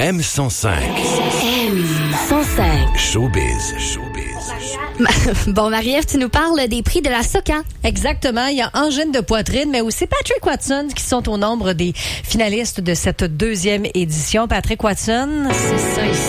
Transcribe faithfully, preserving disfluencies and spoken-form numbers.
M cent cinq. M cent cinq. Showbiz. Showbiz. Bon, Marie-Ève, tu nous parles des prix de la Soca. Exactement. Il y a Angine de Poitrine, mais aussi Patrick Watson qui sont au nombre des finalistes de cette deuxième édition. Patrick Watson, c'est ça ici.